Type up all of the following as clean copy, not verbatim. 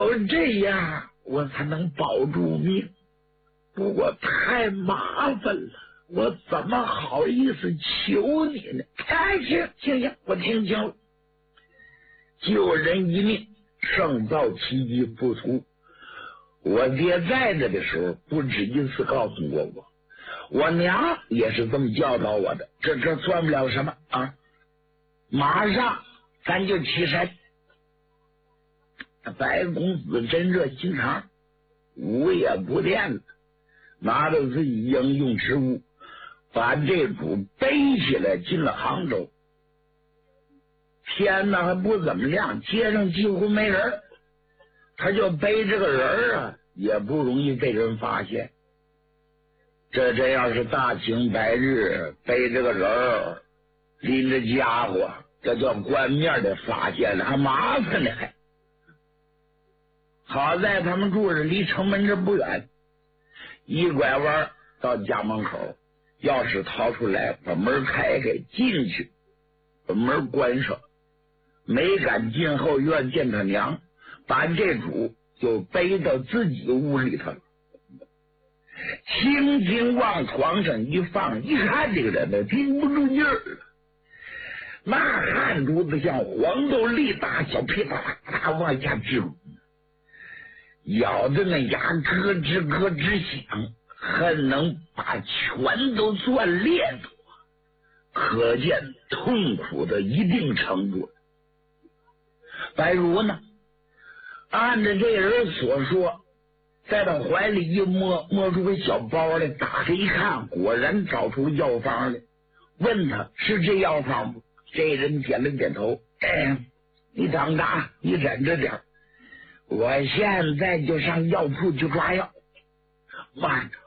这样我才能保住命。不过太麻烦了，我怎么好意思求你呢？行，我听清了。救人一命，胜造7级浮屠。我爹在这的时候不止一次告诉过我，我娘也是这么教导我的。这算不了什么啊！马上咱就起身。白公子真热心肠，午夜不垫的拿着自己应用之物，把这主背起来进了杭州。天呢还不怎么亮，街上几乎没人，他就背这个人啊，也不容易被人发现。这要是大晴白日背这个人拎着家伙，这叫官面的发现了，还麻烦呢。还好在他们住着离城门这不远，一拐弯到家门口，钥匙掏出来，把门开开进去，把门关上，没敢进后院见他娘，把这主就背到自己屋里头了。轻轻往床上一放，一看这个人呢，挺不住劲儿了，那汗珠子像黄豆粒大小，噼啪啪啪往下直，咬的那牙咯吱咯吱响，恨能把拳都攥裂了，可见痛苦的一定程度。白如呢，按着这人所说，在他怀里一摸，摸出个小包来，打开一看，果然找出药方来，问他是这药方不？这人点了点头，你等着，你忍着点，我现在就上药铺去抓药。慢着，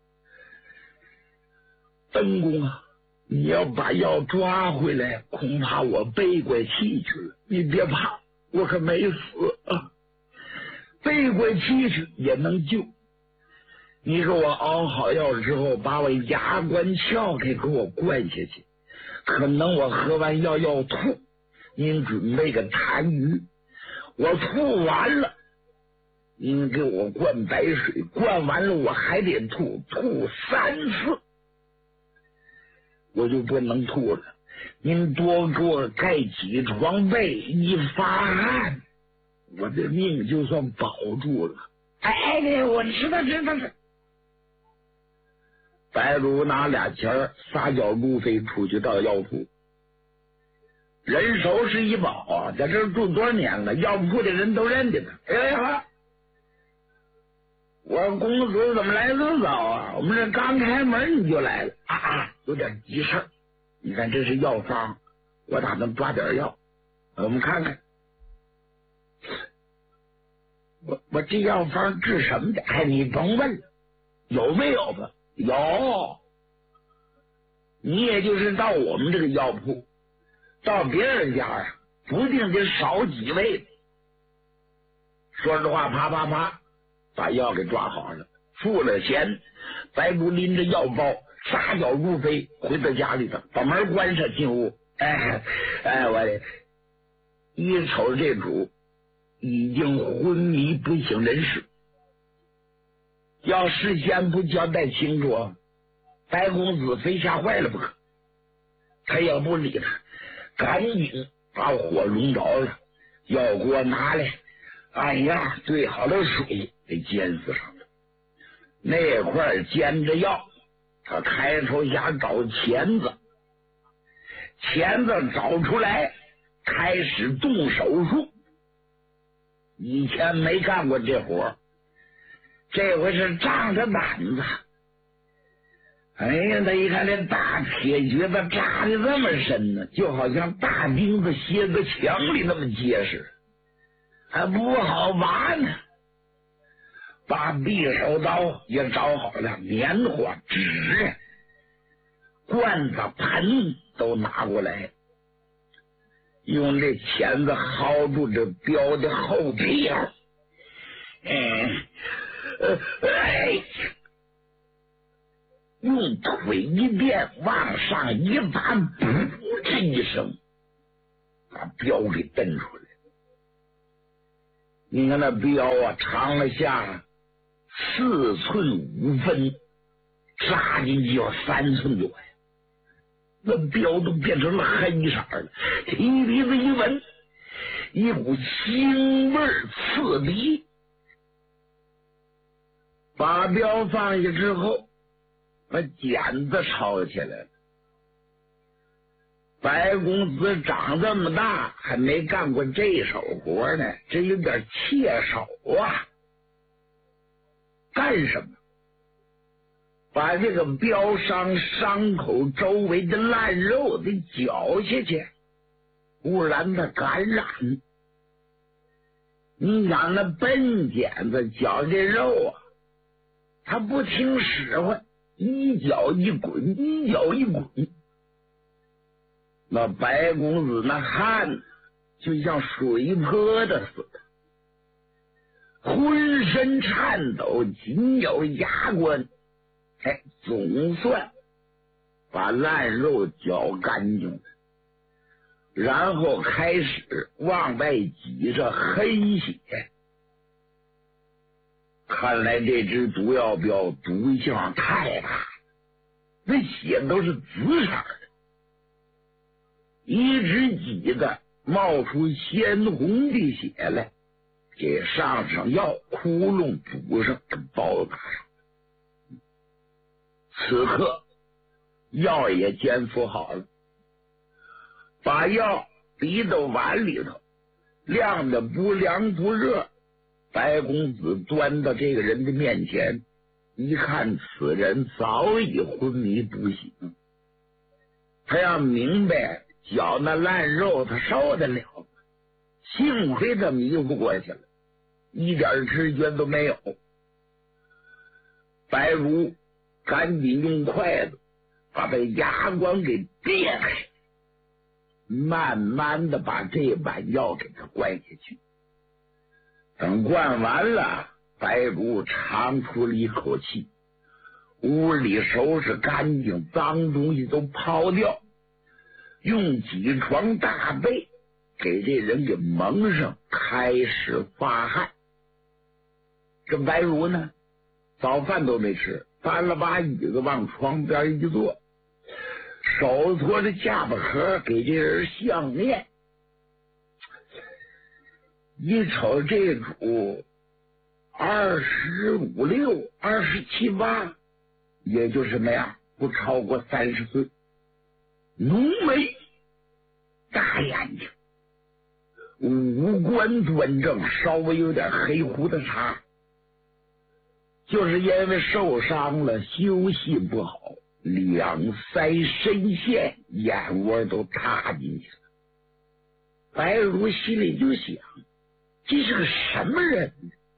本宫啊，你要把药抓回来，恐怕我背过气去了。你别怕，我可没死啊，背过气去也能救。你给我熬好药之后，把我牙关撬开给我灌下去，可能我喝完药要吐，您准备个痰盂，我吐完了您给我灌白水，灌完了我还得吐3次，我就不能吐了。您多给我盖几床被，一发汗，我的命就算保住了。我知道。白如拿俩钱撒脚路飞出去到药铺，人手是一宝啊，在这住多少年了，药铺的人都认得他。我公子怎么来这么早啊？我们这刚开门你就来了有点急事儿。你看这是药方，我打算抓点药，我们看看。我这药方治什么的？你甭问了，有没有吧？有。你也就是到我们这个药铺，到别人家啊，不定得少几位。说实话，啪把药给抓好了，付了钱，白如拎着药包撒脚如飞回到家里头，把门关上进屋。我一瞅这主已经昏迷不省人事，要事先不交代清楚，白公子非吓坏了不可。他也不理他，赶紧把火笼着了，药锅拿来，按样兑好了水给煎死上了。那块煎着药，他开头下找钳子找出来，开始动手术。以前没干过这活，这回是仗着胆子。他一看这大铁橛子扎的这么深呢，就好像大钉子楔个墙里那么结实，还不好拔呢。把匕首刀也找好了，棉花、纸、罐子、盆都拿过来，用这钳子薅住这镖的后屁股，用腿一垫，往上一拔，噗这一声，把镖给蹬出来。 你看那镖啊，长了下4寸5分，扎进去要3寸多呀。那镖都变成了黑色了，提鼻子一闻，一股腥味刺鼻。把镖放下之后，把剪子抄起来了。白公子长这么大还没干过这手活呢，这有点怯手啊。干什么？把这个镖伤口周围的烂肉得绞下去，不然它感染。你想那笨剪子绞这肉啊，他不听使唤，一脚一滚，一脚一滚。那白公子那汗就像水泼的似的，浑身颤抖，紧咬牙关，总算把烂肉绞干净了，然后开始往外挤着黑血。看来这只毒药镖毒性太大了，那血都是紫色的，一直挤的冒出鲜红的血来，给上药，窟窿补上，包打上。此刻药也煎服好了，把药滴到碗里头，晾的不凉不热。白公子端到这个人的面前，一看此人早已昏迷不醒。他要明白嚼那烂肉他受得了，幸亏他迷糊过去了，一点知觉都没有。白如赶紧用筷子把他牙关给裂开，慢慢的把这碗药给他灌下去。等灌完了，白如长出了一口气，屋里收拾干净，脏东西都抛掉，用几床大被给这人给蒙上，开始发汗。这白如呢，早饭都没吃，搬了把椅子往床边一坐，手托着下巴壳给这人相面。一瞅这主25、6、27、8，也就什么呀，不超过30岁，浓眉大眼睛，五官端正，稍微有点黑胡子茬，就是因为受伤了，休息不好，两腮深陷，眼窝都塌进去了。白如心里就想，这是个什么人？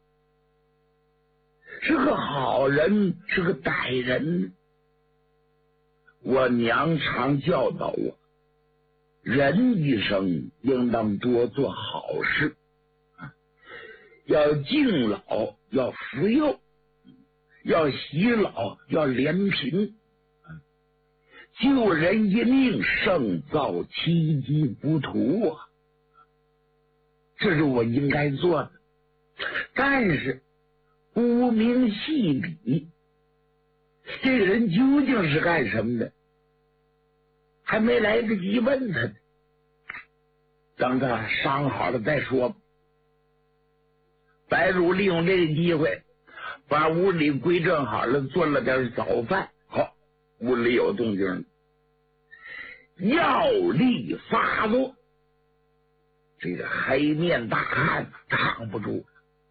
是个好人，是个歹人？我娘常教导我，人一生应当多做好事，要敬老，要扶幼，要喜老，要怜贫，救人一命胜造7级浮屠啊！这是我应该做的。但是不明细理，这个人究竟是干什么的，还没来得及问他呢。等他伤好了再说。白如利用这个机会把屋里归正好了，做了点早饭。好，屋里有动静了，药力发作，这个黑面大汉扛不住，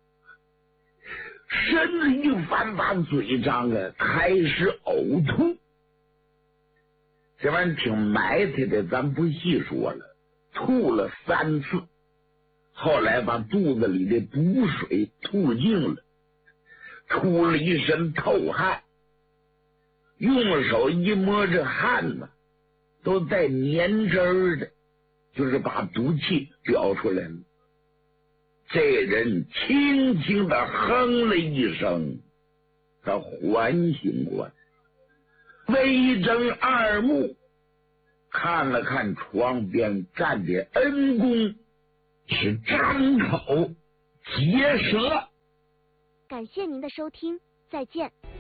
身子一翻，把嘴张了，开始呕吐。这玩意儿挺埋汰的，咱不细说了。吐了3次，后来把肚子里的毒水吐尽了，出了一身透汗，用手一摸这汗呢，都带粘汁儿的，就是把毒气飙出来了。这人轻轻的哼了一声，他缓醒过来，微睁二目，看了看床边站的恩公，是张口结舌。 感谢您的收听，再见。